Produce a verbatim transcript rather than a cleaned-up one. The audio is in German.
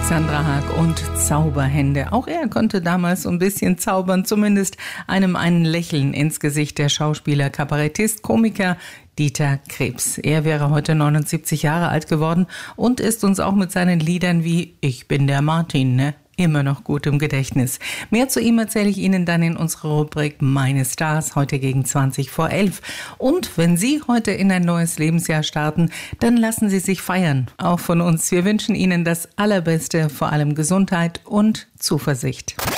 Sandra Haag und Zauberhände. Auch er konnte damals so ein bisschen zaubern, zumindest einem ein Lächeln ins Gesicht. Der Schauspieler, Kabarettist, Komiker Dieter Krebs. Er wäre heute neunundsiebzig Jahre alt geworden und ist uns auch mit seinen Liedern wie Ich bin der Martin, ne? Immer noch gut im Gedächtnis. Mehr zu ihm erzähle ich Ihnen dann in unserer Rubrik Meine Stars, heute gegen zwanzig vor elf. Und wenn Sie heute in ein neues Lebensjahr starten, dann lassen Sie sich feiern. Auch von uns. Wir wünschen Ihnen das Allerbeste, vor allem Gesundheit und Zuversicht.